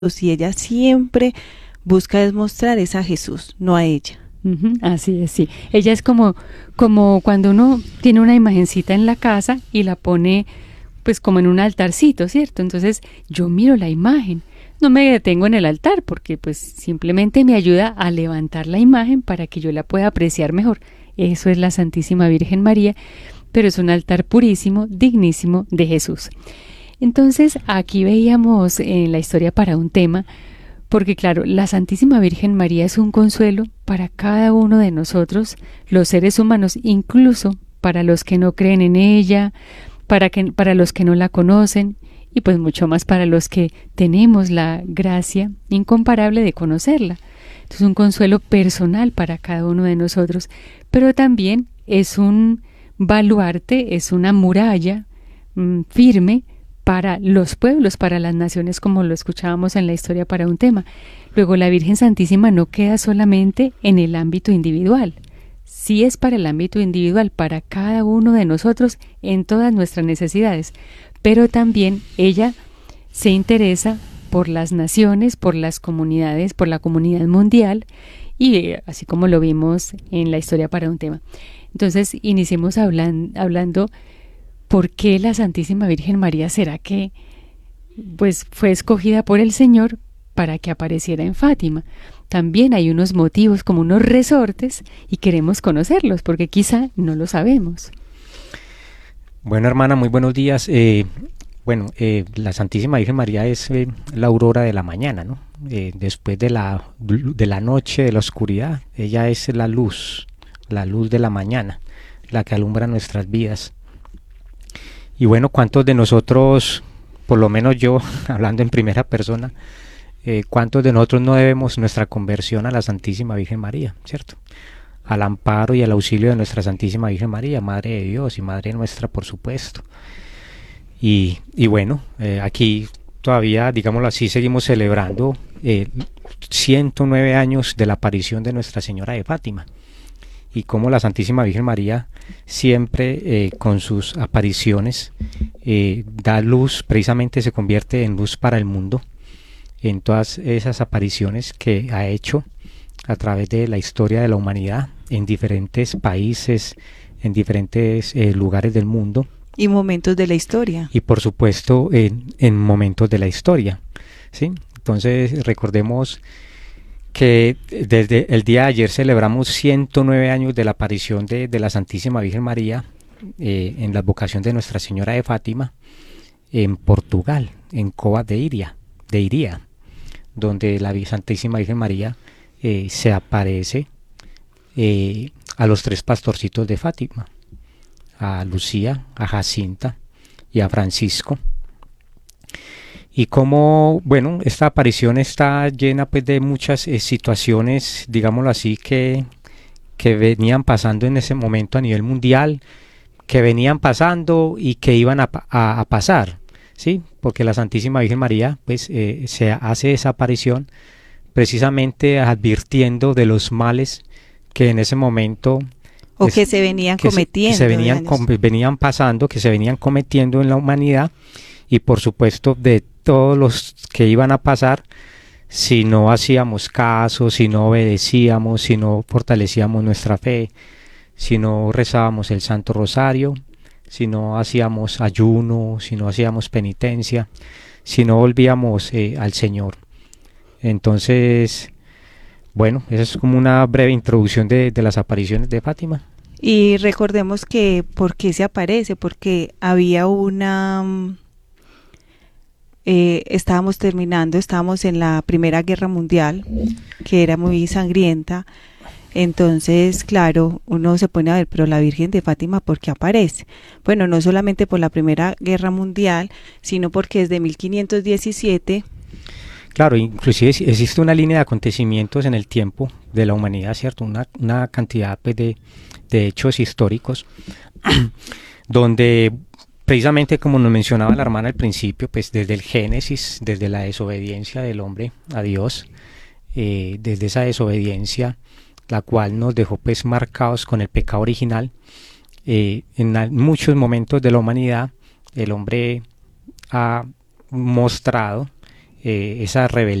y ella siempre busca demostrar es a Jesús, no a ella. Ujú, así es, sí. Ella es como cuando uno tiene una imagencita en la casa y la pone pues como en un altarcito, ¿cierto? Entonces yo miro la imagen, no me detengo en el altar porque pues simplemente me ayuda a levantar la imagen para que yo la pueda apreciar mejor. Eso es la Santísima Virgen María, pero es un altar purísimo, dignísimo de Jesús. Entonces aquí veíamos en la historia para un tema, porque claro, la Santísima Virgen María es un consuelo para cada uno de nosotros, los seres humanos, incluso para los que no creen en ella, para los que no la conocen y pues mucho más para los que tenemos la gracia incomparable de conocerla. Entonces un consuelo personal para cada uno de nosotros, pero también es un baluarte, es una muralla firme para los pueblos, para las naciones, como lo escuchábamos en la historia para un tema. Luego, la Virgen Santísima no queda solamente en el ámbito individual, sí es para el ámbito individual, para cada uno de nosotros en todas nuestras necesidades, pero también ella se interesa por las naciones, por las comunidades, por la comunidad mundial, y así como lo vimos en la historia para un tema. Entonces, iniciemos hablando. ¿Por qué la Santísima Virgen María será que pues fue escogida por el Señor para que apareciera en Fátima? También hay unos motivos, como unos resortes, y queremos conocerlos porque quizá no lo sabemos. Bueno, hermana, muy buenos días. La Santísima Virgen María es la aurora de la mañana, ¿no? Después de la noche, de la oscuridad, ella es la luz de la mañana, la que alumbra nuestras vidas. Y bueno, ¿cuántos de nosotros, por lo menos yo, hablando en primera persona, cuántos de nosotros no debemos nuestra conversión a la Santísima Virgen María, ¿cierto? Al amparo y al auxilio de nuestra Santísima Virgen María, Madre de Dios y Madre nuestra, por supuesto. Y bueno, aquí todavía, digámoslo así, seguimos celebrando 109 años de la aparición de Nuestra Señora de Fátima. Y cómo la Santísima Virgen María siempre con sus apariciones da luz, precisamente se convierte en luz para el mundo, en todas esas apariciones que ha hecho a través de la historia de la humanidad, en diferentes países, en diferentes lugares del mundo. Y momentos de la historia. Y por supuesto en momentos de la historia, ¿sí? Entonces recordemos que desde el día de ayer celebramos 109 años de la aparición de la Santísima Virgen María en la advocación de Nuestra Señora de Fátima en Portugal, en Covas de Iria, donde la Santísima Virgen María se aparece a los tres pastorcitos de Fátima, a Lucía, a Jacinta y a Francisco. Y como, bueno, esta aparición está llena pues de muchas situaciones, digámoslo así, que venían pasando en ese momento a nivel mundial, que venían pasando y que iban a pasar, ¿sí? Porque la Santísima Virgen María pues se hace esa aparición precisamente advirtiendo de los males que en ese momento que se venían cometiendo, venían pasando, que se venían cometiendo en la humanidad, y por supuesto de todos los que iban a pasar si no hacíamos caso, si no obedecíamos, si no fortalecíamos nuestra fe, si no rezábamos el Santo Rosario, si no hacíamos ayuno, si no hacíamos penitencia, si no volvíamos al Señor. Entonces, bueno, esa es como una breve introducción de las apariciones de Fátima. Y recordemos que ¿por qué se aparece? Porque había una... estábamos en la Primera Guerra Mundial, que era muy sangrienta. Entonces, claro, uno se pone a ver, pero la Virgen de Fátima, ¿por qué aparece? Bueno, no solamente por la Primera Guerra Mundial, sino porque desde 1517... Claro, inclusive existe una línea de acontecimientos en el tiempo de la humanidad, ¿cierto? Una cantidad pues, de hechos históricos donde precisamente como nos mencionaba la hermana al principio, pues desde el Génesis, desde la desobediencia del hombre a Dios, desde esa desobediencia, la cual nos dejó pues marcados con el pecado original, en muchos momentos de la humanidad el hombre ha mostrado esa rebeldía